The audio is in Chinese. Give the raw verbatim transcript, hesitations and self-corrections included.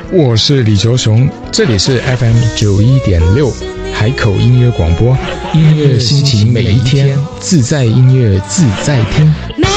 我是李球雄，这里是 F M 九一点六海口音乐广播，音乐心情每一天，自在音乐自在听。